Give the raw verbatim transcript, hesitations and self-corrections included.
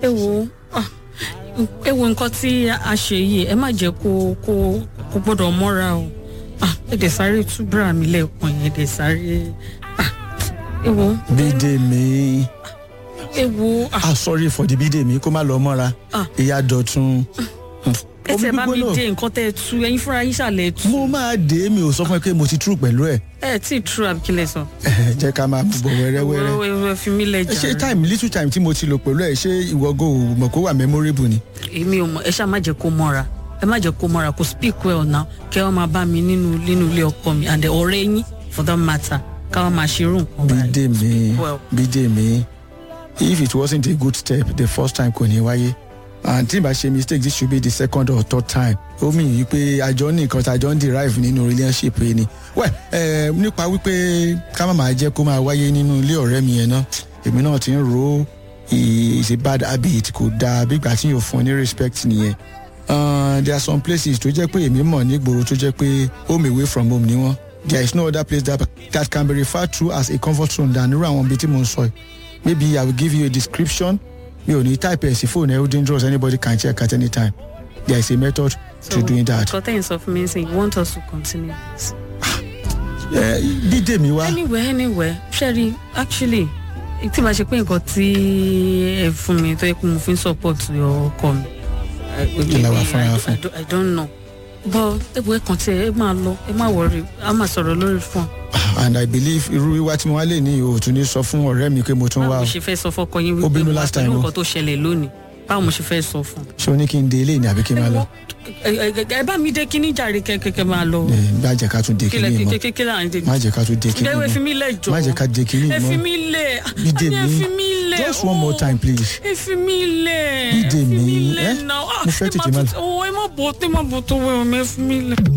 ẹ wo ẹ wo nǹkan tí a ṣe yìí ẹ má jẹ́ kó kó kó gbọ́dọ̀ mọ́ra o ẹ dẹ̀ sáré túbúrà mi lẹ́ẹ̀kan yẹn ẹ dẹ̀ sáré ẹ wo. Bídèmí. ẹ wo. ah sorry for the Bídèmí kó má lọ mọ́ra ìyá Dọ̀tun. ẹ tẹ bá mi dé nǹkan tẹ tú ẹyin fúnra yín ṣàlẹ̀ tú. mo máa dé mi ò sọ fún ẹ pé mo ti true pẹ̀lú ẹ. ẹ tí true àbíkílẹ̀ sọ. jẹ́ ká máa bọ̀ wẹ́rẹ́wẹ́rẹ́. wẹ́rẹ́ fi mí lẹ̀ jà. ṣé time little time tí mo ti lò pẹ̀lú ẹ ṣé ìwọ go mọ̀ kó wà memorable ni. èmi ò mọ̀ ẹ ṣáà má jẹ́ kó mọ́ra ẹ má jẹ́ kó mọ́ra kó speak well now kẹ́ ọ máa bá mi nínú nínú ilé ọkọ mi and ọ̀rẹ́ yín for that matter káwọn máa ṣe irú nǹkan báyìí. Bídèmí Bídèmí if it wasn't a good step the first time kò ní wáyé and tí n bá ṣe mistake this should be the second or third time ó mì yí pé àjọ ní nǹkan tí àjọ ń derive nínú relationship yìí ni well eh, nípa wípé ká má máa jẹ́ kó máa wáyé nínú ilé ọ̀rẹ́ mi yẹn náà èmi náà ti ń ro is a bad habit kò dáa bí ìgbà tí yóò fún ní respect nìyẹn uh, there are some places tó jẹ́ pé èmi mọ̀ nígboro tó jẹ́ pé home away from home ni wọ́n there is no other place that, that can be referred to as a comfort zone than irú àwọn ibi tí mo ń sọ maybe I will give you a description mi ò ní type ẹ̀ sí phone ẹ̀ ó dangerous anybody can check at any time there is a method so, to doing that. so content of me say you want us to continue this. Bídèmí wá. anyway anyway Sherry actually tí màá ṣe pé nǹkan tí ẹ fún mi tó yẹ kó mo fi ń support your ọkọ mi. ìlàwà fúnra fún. I don't know but ewu ẹ kàn tí ẹ máa lọ ẹ má worry a máa sọ̀rọ̀ lórí fún ọ. and I believe irú wíwá tí mo wá lè ní o tún ní sọ fún ọ̀rẹ́ mi pé mo tún wá o. báwo mo ṣe fẹ́ sọ fọ́kọ yín wípé mo wá pẹ̀lú nǹkan tó ṣẹlẹ̀ lónìí báwo mo ṣe fẹ́ sọ fún. ṣé o ní kí n dé ilé ní àbí kí n máa lọ. ẹ bá mi dé kíní jàre kẹkẹkẹ máa lọ. má jẹ́ ká tún dé kíní mọ́ má jẹ́ ká tún dé kíní mọ́ ẹ fi mí lẹ̀ jọ má jẹ́ ká dé kíní mọ́ ẹ fi mí lẹ̀ ẹ fi mí lẹ̀ just one more time please. ẹ fi mí lẹ̀ Bídèmí ẹ mo fẹ́ tètè máa. ẹ má bọ̀ ẹ má bọ̀ tó wẹ̀ ọ́ mẹ́ fi mí lẹ̀.